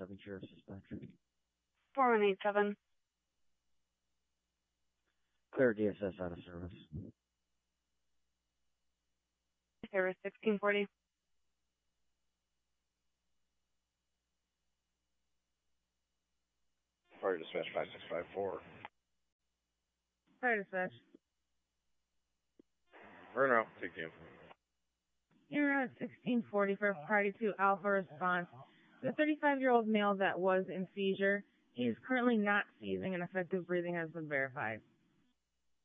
417 Sheriff's Dispatch. 4187. Clear DSS out of service. Service 1640. Fire Dispatch 5654. Fire Dispatch. Burnout, take the info. You're at 1640 for Party 2 Alpha response. The 35-year-old male that was in seizure, he is currently not seizing and effective breathing has been verified.